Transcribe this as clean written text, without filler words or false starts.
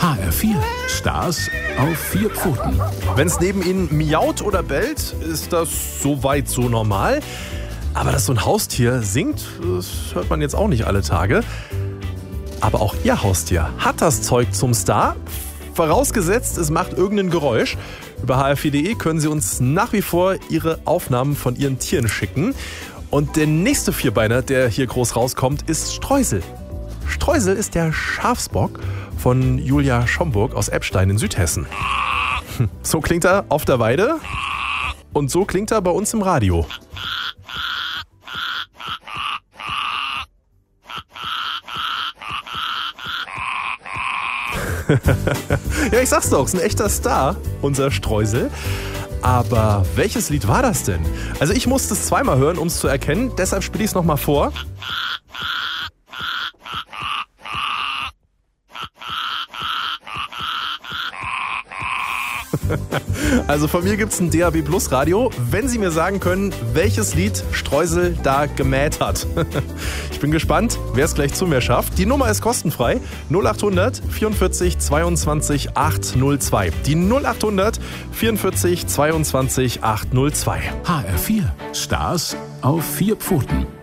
HR4, Stars auf 4 Pfoten. Wenn es neben Ihnen miaut oder bellt, ist das soweit so normal. Aber dass so ein Haustier singt, das hört man jetzt auch nicht alle Tage. Aber auch Ihr Haustier hat das Zeug zum Star. Vorausgesetzt, es macht irgendein Geräusch. Über hr4.de können Sie uns nach wie vor Ihre Aufnahmen von Ihren Tieren schicken. Und der nächste Vierbeiner, der hier groß rauskommt, ist Streusel. Streusel ist der Schafsbock von Julia Schomburg aus Eppstein in Südhessen. So klingt er auf der Weide und so klingt er bei uns im Radio. Ja, ich sag's doch, ist ein echter Star, unser Streusel. Aber welches Lied war das denn? Also ich musste es zweimal hören, um es zu erkennen, deshalb spiele ich es nochmal vor. Also von mir gibt's ein DAB Plus Radio, wenn Sie mir sagen können, welches Lied Streusel da gemäht hat. Ich bin gespannt, wer es gleich zu mir schafft. Die Nummer ist kostenfrei. 0800 44 22 802. Die 0800 44 22 802. HR4, Stars auf 4 Pfoten.